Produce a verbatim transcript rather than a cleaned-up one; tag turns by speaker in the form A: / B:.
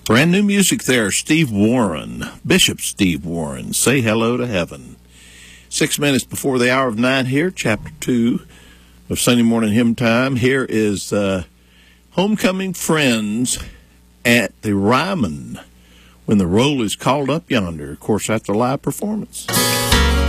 A: Brand new music there, Steve Warren, Bishop Steve Warren, Say Hello to Heaven. Six minutes before the hour of nine here, chapter two of Sunday Morning Hymn Time. Here is uh, Homecoming Friends at the Ryman when the roll is called up yonder. Of course, that's a live performance.